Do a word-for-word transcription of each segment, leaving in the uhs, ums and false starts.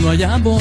no hay amor.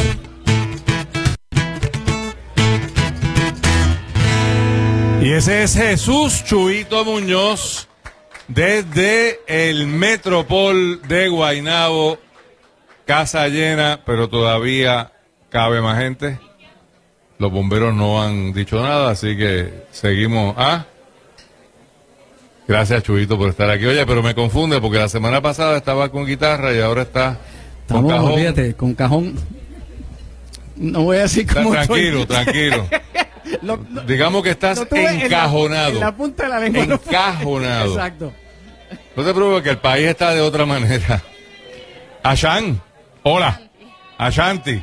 Y ese es Jesús Chuito Muñoz desde el Metropol de Guaynabo. Casa llena, pero todavía cabe más gente. Los bomberos no han dicho nada, así que seguimos. ¿Ah? Gracias, Chuito, por estar aquí. Oye, pero me confunde porque la semana pasada estaba con guitarra y ahora está con Estamos, cajón. Fíjate, con cajón. No voy a decir cómo Tranquilo, estoy. tranquilo. Lo, lo, Digamos que estás lo tuve encajonado. En la, en la punta de la lengua. Encajonado. Exacto. No te preocupes que el país está de otra manera. Ashan, hola. Ashanti.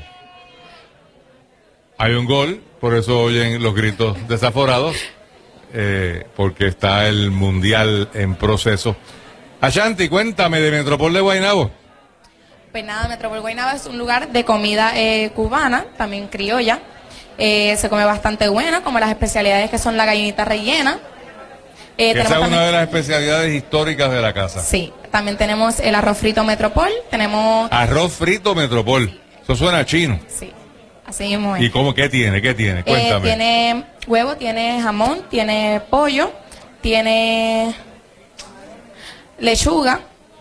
Hay un gol, por eso oyen los gritos desaforados, eh, porque está el mundial en proceso. Ashanti, cuéntame de Metropol de Guaynabo. Pues nada, Metropol Guaynabo es un lugar de comida eh, cubana, también criolla. Eh, se come bastante buena, como las especialidades que son la gallinita rellena. Eh, Esa es también, una de las especialidades históricas de la casa. Sí, también tenemos el arroz frito Metropol, tenemos... Arroz frito Metropol. Eso suena chino. Sí, así mismo es. ¿Y cómo, qué tiene? ¿Qué tiene? Cuéntame. Eh, tiene huevo, tiene jamón, tiene pollo, tiene lechuga,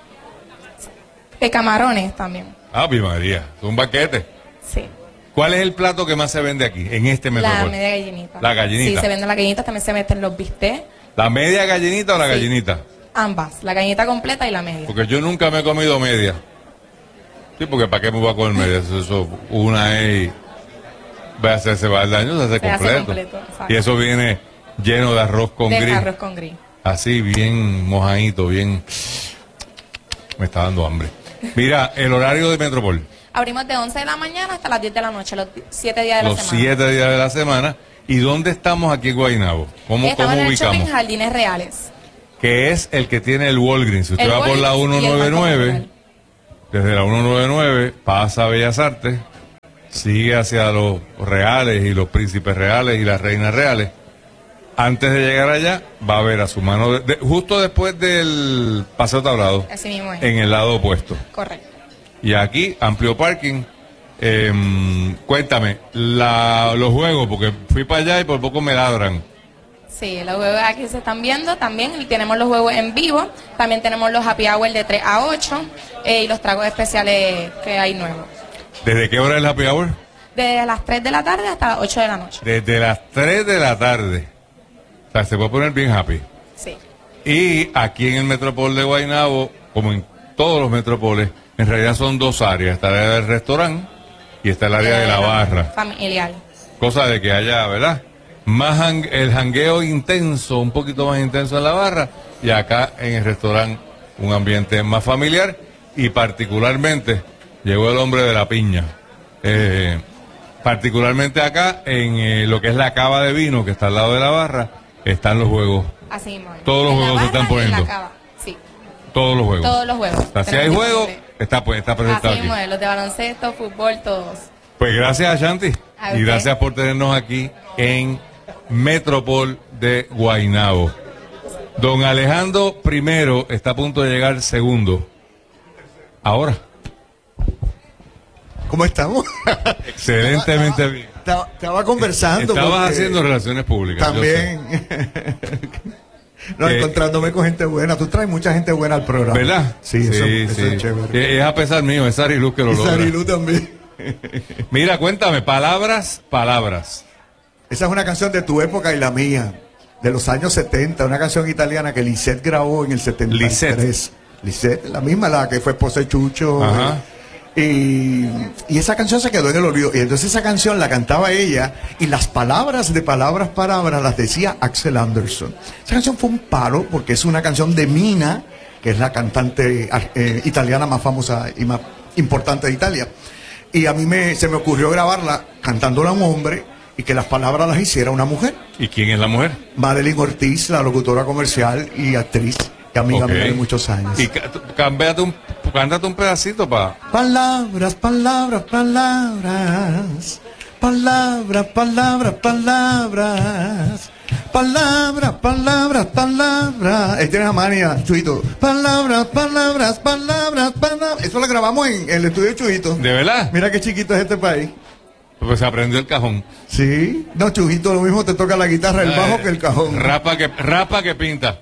eh, camarones también. Ah, mi María, es un banquete. Sí. ¿Cuál es el plato que más se vende aquí, en este Metropol? La media gallinita. La gallinita. Sí, se venden las gallinitas, también se meten los bistecs. ¿La media gallinita o la Sí. gallinita? Ambas, la gallinita completa y la media. Porque yo nunca me he comido media. Sí, porque ¿para qué me voy a comer media? Eso, eso, una es... Va a hacerse va el daño, se hace Se hace completo. completo, exacto. Y eso viene lleno de arroz con de gris. arroz con gris. Así, bien mojadito, bien... Me está dando hambre. Mira, el horario de Metropol. Abrimos de once de la mañana hasta las diez de la noche, los siete días de Los la semana. siete días de la semana. ¿Y dónde estamos aquí en Guaynabo? ¿Cómo, Estamos cómo en el ubicamos? shopping Jardines Reales. Que es el que tiene el Walgreens. Si usted El va por la Walgreens y el ciento noventa y Banco nueve, Popular. desde la ciento noventa y nueve, pasa a Bellas Artes, sigue hacia los Reales y los Príncipes Reales y las Reinas Reales. Antes de llegar allá, va a ver a su mano, de- de- justo después del Paseo Tablado, Así mismo es. en el lado opuesto. Correcto. Y aquí, amplio parking. Em, cuéntame, la, los juegos, porque fui para allá y por poco me ladran. Sí, los juegos aquí se están viendo también. Y tenemos los juegos en vivo. También tenemos los happy hour de tres a ocho. Eh, y los tragos especiales que hay nuevos. ¿Desde qué hora es la happy hour? Desde las tres de la tarde hasta las ocho de la noche. Desde las tres de la tarde. O sea, se puede poner bien happy. Sí. Y aquí en el Metropol de Guaynabo, como en todos los metropoles, en realidad son dos áreas. Está el área del restaurante y está el área de la barra. Familiar. Cosa de que haya, ¿verdad? Más han- el jangueo intenso, un poquito más intenso en la barra, y acá en el restaurante un ambiente más familiar, y particularmente llegó el hombre de la piña. Eh, particularmente acá en eh, lo que es la cava de vino, que está al lado de la barra, están los juegos. Así mismo es. Todos los En la juegos se barra están y en la poniendo. cava. Sí, Todos los juegos. todos los juegos. O sea, si hay Tenemos juego, disponible. está, pues, está presentado Así aquí. mismo es, los de baloncesto, fútbol, todos. Pues gracias, Ashanti. A Y usted. gracias por tenernos aquí en Metropol de Guaynabo. Don Alejandro primero está a punto de llegar segundo. Ahora. ¿Cómo estamos? Excelentemente bien. Estaba, estaba conversando. Estabas porque haciendo relaciones públicas. yo sé. También. no, Eh, encontrándome con gente buena. Tú traes mucha gente buena al programa. ¿Verdad? Sí, eso, eso sí. es chévere. Eh, Es a pesar mío, es Sariluz que lo Y logra. Sarilu también. Mira, cuéntame, palabras, palabras. Esa es una canción de tu época y la mía, de los años setenta, una canción italiana que Lisette grabó en el setenta y tres. Lisette. Lisette, la misma, la que fue esposa de Chucho. Ajá. Y, y esa canción se quedó en el olvido. Y entonces esa canción la cantaba ella y las palabras de palabras, palabras las decía Axel Anderson. Esa canción fue un palo porque es una canción de Mina, que es la cantante eh, italiana más famosa y más importante de Italia. Y a mí me, se me ocurrió grabarla cantándola a un hombre y que las palabras las hiciera una mujer. ¿Y quién es la mujer? Madeline Ortiz, la locutora comercial y actriz, y amiga Ok. mía de muchos años. Y ca- tú- cámbiate un, cántate un pedacito para... Palabras, palabras, palabras. Palabras, palabras, palabras. Palabras, palabras, palabras. Ahí tienes a Mania, Chuito. Palabras, palabras, palabras, palabras. Eso lo grabamos en, en el estudio de Chuito. ¿De verdad? Mira qué chiquito es este país. Pues se aprendió el cajón. Sí. No, Chujito, lo mismo te toca la guitarra, el bajo Eh, que el cajón. Rapa que, rapa que pinta.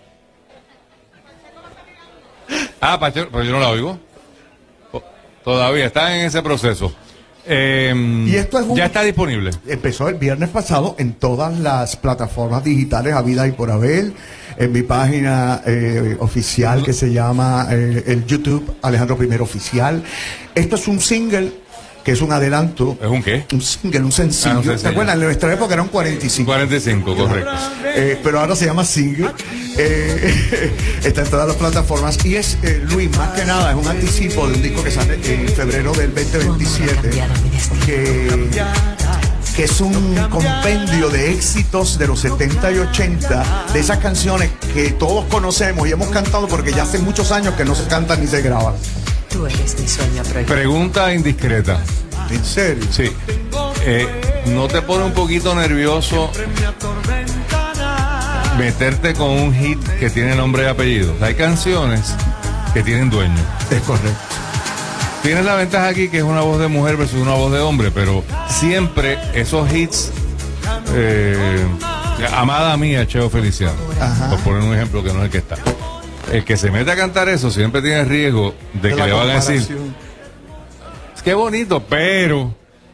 Ah, Pacheco, pero yo no la oigo. O- Todavía está en ese proceso. Eh, Y esto es un- ya está disponible. Empezó el viernes pasado en todas las plataformas digitales habidas y por haber. En mi página eh, oficial que se llama eh, el YouTube Alejandro Primero Oficial. Esto es un single que es un adelanto. ¿Es un qué? Un single, un sencillo. Ah, un ¿Te sencillo. acuerdas? En nuestra época era un cuarenta y cinco. cuarenta y cinco, correcto. Eh, pero ahora se llama single. Eh, está en todas las plataformas. Y es, eh, Luis, más que nada, es un anticipo de un disco que sale en febrero del veinte veintisiete. Que, que es un compendio de éxitos de los setenta y ochenta, de esas canciones que todos conocemos y hemos cantado porque ya hace muchos años que no se cantan ni se graban. Tú eres mi sueño prohibido. Pregunta indiscreta. ¿En serio? Sí. Eh, ¿No te pone un poquito nervioso meterte con un hit que tiene nombre y apellido? Hay canciones que tienen dueño. Es correcto. Tienes la ventaja aquí que es una voz de mujer versus una voz de hombre, pero siempre esos hits, eh, amada mía, Cheo Feliciano, Ajá. por poner un ejemplo que no es el que está. El que se mete a cantar eso siempre tiene riesgo de, De que la le van a decir, comparación. qué bonito, pero...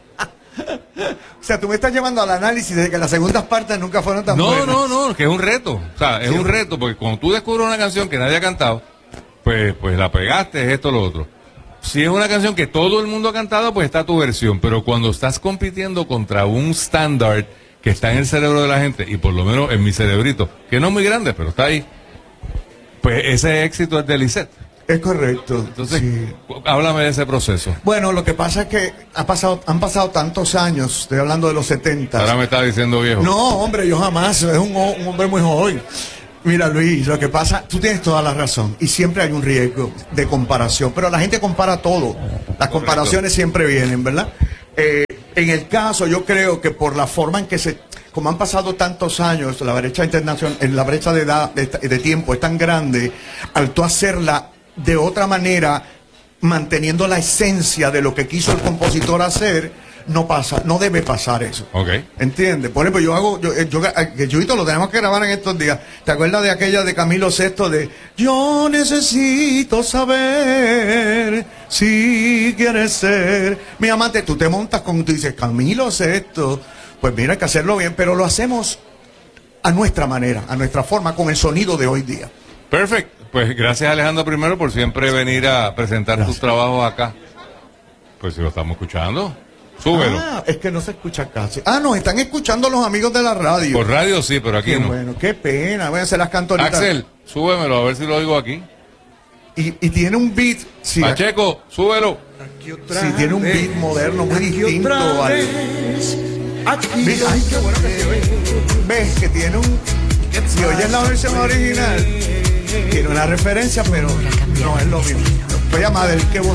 O sea, tú me estás llevando al análisis de que las segundas partes nunca fueron tan No, buenas. no, no, que es un reto. O sea, es Sí. un reto, porque cuando tú descubres una canción que nadie ha cantado, pues, pues la pegaste, es esto, lo otro. Si es una canción que todo el mundo ha cantado, pues está tu versión. Pero cuando estás compitiendo contra un estándar que está en el cerebro de la gente, y por lo menos en mi cerebrito, que no es muy grande, pero está ahí, pues ese éxito es de Lisette. Es correcto. Entonces, sí. cu- háblame de ese proceso. Bueno, lo que pasa es que ha pasado, han pasado tantos años, estoy hablando de los setenta. Ahora me está diciendo viejo. No, hombre, yo jamás, es un, ho- un hombre muy joven. Mira, Luis, lo que pasa, tú tienes toda la razón, y siempre hay un riesgo de comparación, pero la gente compara todo. Las comparaciones siempre vienen, ¿verdad? Eh, en el caso, yo creo que por la forma en que se, como han pasado tantos años, la brecha internacional, la brecha de edad, de, de tiempo es tan grande, al tú hacerla de otra manera, manteniendo la esencia de lo que quiso el compositor hacer, no pasa, no debe pasar eso. Ok. ¿Entiendes? Por ejemplo, yo hago, yo, yo, que Chuyito lo tenemos que grabar en estos días. ¿Te acuerdas de aquella de Camilo Sesto de yo necesito saber si quieres ser mi amante? Tú te montas con, tú dices Camilo Sesto, pues mira, hay que hacerlo bien, pero lo hacemos a nuestra manera, a nuestra forma, con el sonido de hoy día. Perfecto. Pues gracias, Alejandro, primero por siempre venir a presentar Gracias. tus trabajos acá. Pues si lo estamos escuchando, súbelo. Ah, es que no se escucha casi. Ah, nos están escuchando los amigos de la radio. Por radio sí, pero aquí Qué no. bueno, qué pena. Voy a hacer las cantoritas. Axel, súbemelo a ver si lo oigo aquí. Y, y tiene un beat. Sí, Pacheco, súbelo. sí, tiene un beat moderno muy distinto al. ¿Ves? Ay, qué bueno que se oye. ¿Ves? Que tiene un. Si oyes la versión original, tiene una referencia, pero no es lo mismo. Voy a Madel, qué bonito.